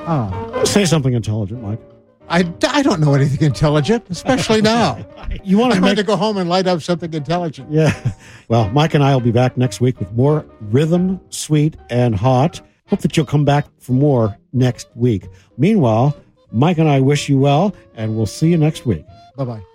Say something intelligent, Mike. I don't know anything intelligent, especially now. You want I to meant to go home and light up something intelligent. Yeah. Well, Mike and I will be back next week with more Rhythm, Sweet, and Hot. Hope that you'll come back for more next week. Meanwhile, Mike and I wish you well, and we'll see you next week. Bye-bye.